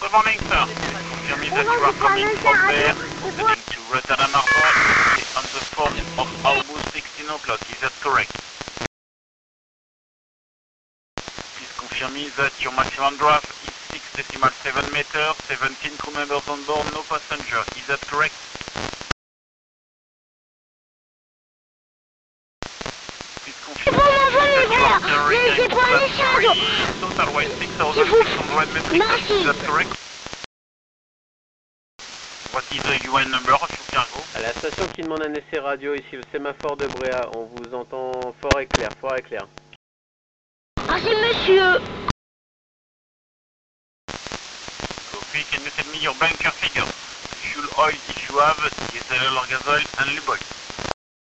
Good morning, sir. Confirm me that you are coming from there to Rotterdam Harbor on the 4th of August, 16 o'clock. Is that correct? Please confirm me that your maximum draft is 6.7 meters, 17 crew members on board, no passenger. Is that correct? Please confirm that you are carrying total weight 6,600 metric tons. Is that correct? What is the UN number of your cargo? À la station qui demande un essai radio, ici le sémaphore de Bréa, on vous entend fort et clair, fort et clair. Merci monsieur. Sophie, can you tell me your bunker figure? Fuel oil if you have, diesel or gasoil, and lube oil.